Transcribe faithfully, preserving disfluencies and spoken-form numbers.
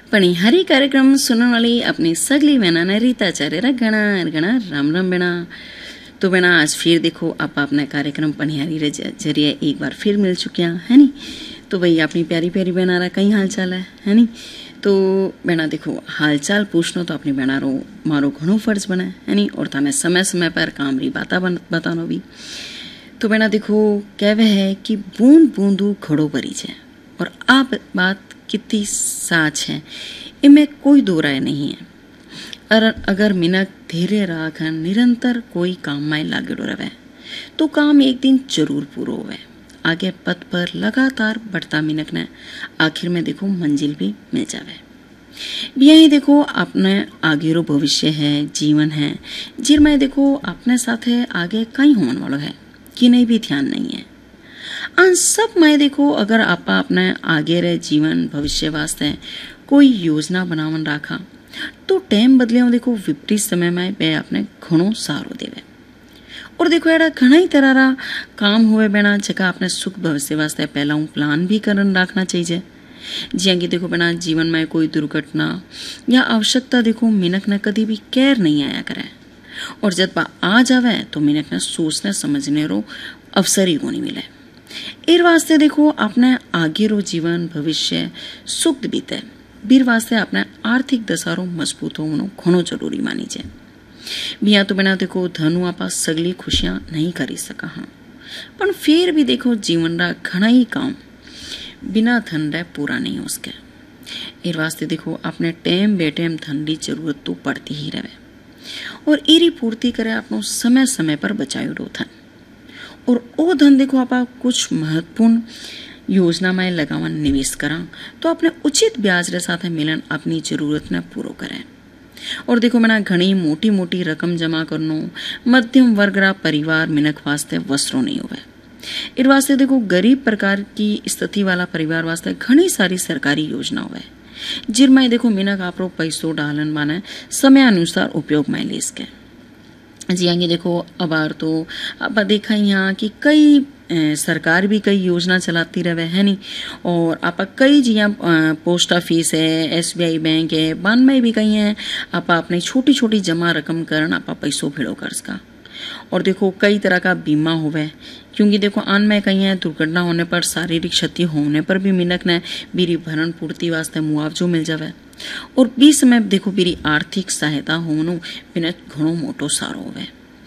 पणिहारी कार्यक्रम सुनने वाली अपनी सगली बहना ने रीता चारे गणा गणा राम राम बेना। तो बेना आज फिर देखो आप अपने कार्यक्रम पणिहारी रे जरिए एक बार फिर मिल चुके हैं है नी। तो भाई अपनी प्यारी प्यारी बहना रहा कहीं हाल चाल है है नी। तो बेना देखो हाल चाल पूछनो तो अपनी बहना रो मारो घणो फर्ज बने है नी। और तने समय समय पर काम री बाता बतानो भी। तो बेना देखो कहवे है कि बूंद बूंदू घड़ो भरी है और आप बात कितनी साच है इनमें कोई दो राय नहीं है। और अगर मिनक धीरे राखन निरंतर कोई काम में लागेड़ो रहे तो काम एक दिन जरूर पूरा होवे। आगे पथ पर लगातार बढ़ता मिनक ने आखिर में देखो मंजिल भी मिल जावे। यही देखो अपने आगे रो भविष्य है जीवन है जिर में देखो अपने साथ है आगे कहीं होने वालों है कि नहीं भी ध्यान नहीं है। अन सब में देखो अगर आपा अपने आगे रे जीवन भविष्य वास्ते कोई योजना बनावन राखा तो टाइम बदले देखो विपरीत समय में बे अपने घणो सहारो देवे। और देखो एड़ा घणा ही तरह रा काम हुए बिना जगह अपने सुख भविष्य वास्ते पहला प्लान भी करन रखना चाहिए। जिया कि देखो बिना जीवन में कोई दुर्घटना या आवश्यकता देखो मिनक ने कभी भी कैर नहीं आया करे। और जब बा आ जावे तो मिनक ने सोचने समझने रो अवसर ही को नहीं मिले। एर वास्ते देखो अपने आगे रो जीवन भविष्य सुख बीते बीर वास्ते अपने आर्थिक दशा रो मजबूत होनो घणो जरूरी मानी छे। बिया तो बिना देखो धनु आपा सगली खुशियां नहीं करी सका हाँ पर फिर भी देखो जीवन रा घणा ही काम बिना धन रे पूरा नहीं हो सके। एर वास्ते देखो अपने टाइम बेटेम धन री जरूरत तो पड़ती ही रहे और एरी पूर्ति करे अपनो समय समय पर बचायो धन। और वो धन देखो आप कुछ महत्वपूर्ण योजना में लगावन निवेश करा तो अपने उचित ब्याज रे साथ मिलन अपनी जरूरत ने पूरो करें। और देखो मैंने घनी मोटी मोटी रकम जमा करनो मध्यम वर्ग रा परिवार मिनक वास्ते वस्त्रों नहीं हुए। इत वास्ते देखो गरीब प्रकार की स्थिति वाला परिवार वास्ते घनी सारी सरकारी योजना हुए जिनमें देखो मिनक आपरो पैसों डालन माने समय अनुसार उपयोग में ले सके। जी आगे देखो अबार तो अब देखा यहाँ कि कई ए, सरकार भी कई योजना चलाती रहे है नी। और आप कई जिया पोस्ट ऑफिस है एसबीआई बैंक है बान में भी कई है आप अपनी छोटी छोटी जमा रकम करन आप पैसों भेड़ो कर सका। और देखो कई तरह का बीमा होवे क्योंकि देखो आन में कहीं है दुर्घटना होने पर शारीरिक क्षति होने पर भी मिनक ने बीरी भरण पूर्ति वास्ते मुआवजो मिल जावे। और बीच में देखो बीरी आर्थिक सहायता होनो मिनक घणो मोटो सारो होवे।